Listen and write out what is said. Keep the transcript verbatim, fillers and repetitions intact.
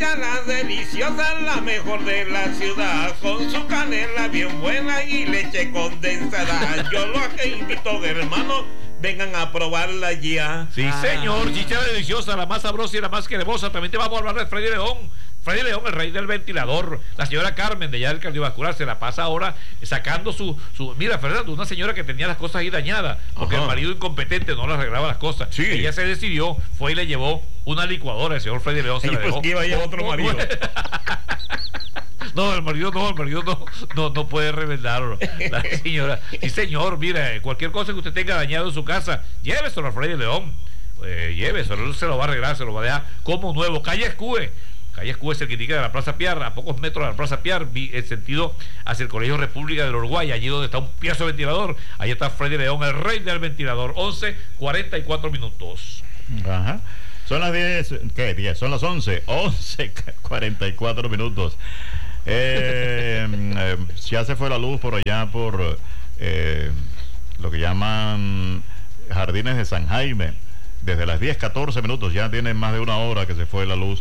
la deliciosa, la mejor de la ciudad, con su canela bien buena y leche condensada. Yo los invito, hermano, vengan a probarla ya. Sí, ah. señor, chicha deliciosa, la más sabrosa y la más cremosa. También te vamos a hablar de Freddy León. Freddy León, el rey del ventilador. La señora Carmen de allá del cardiovascular se la pasa ahora sacando su, su... Mira, Fernando, una señora que tenía las cosas ahí dañadas porque Ajá. el marido incompetente no le arreglaba las cosas. Sí. Ella se decidió, fue y le llevó una licuadora. El señor Freddy León se y la pues dejó. Que iba a llevar otro marido. No, el marido no, el marido no, no, no puede revendarlo. La señora, sí señor, mira, cualquier cosa que usted tenga dañado en su casa, lléveselo a Freddy León. Eh, lléveselo, él se lo va a arreglar, se lo va a dejar como nuevo. Calle Escue. Calle Escue es el que indica de la Plaza Piar, a pocos metros de la Plaza Piar, en sentido hacia el Colegio República del Uruguay, allí donde está un piazo de ventilador. Ahí está Freddy León, el rey del ventilador. Once cuarenta y cuatro minutos. Ajá. Son las diez, ¿qué? diez, son las once, once cuarenta y cuatro minutos. Eh, eh, ya se fue la luz por allá, por eh, lo que llaman Jardines de San Jaime. Desde las diez catorce minutos, ya tiene más de una hora que se fue la luz